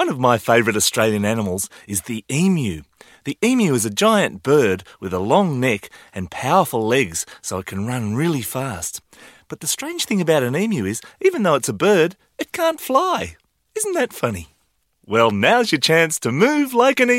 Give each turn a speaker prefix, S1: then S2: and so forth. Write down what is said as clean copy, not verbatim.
S1: One of my favourite Australian animals is the emu. The emu is a giant bird with a long neck and powerful legs, so it can run really fast. But the strange thing about an emu is, even though it's a bird, it can't fly. Isn't that funny? Well, now's your chance to move like an emu.